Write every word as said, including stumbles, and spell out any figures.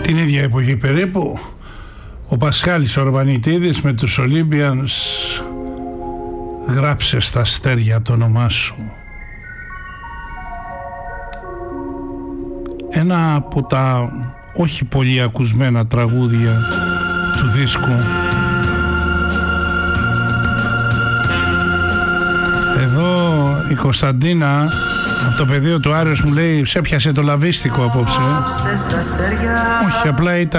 την ίδια εποχή περίπου, ο Πασχάλης Ορβανιτίδης με τους Olympians, γράψε στα αστέρια το όνομά σου. Ένα από τα όχι πολύ ακουσμένα τραγούδια του δίσκου. Εδώ η Κωνσταντίνα από το πεδίο του Άριος μου λέει, σε πιάσε το λαβίστικο απόψε. Όχι, απλά ήταν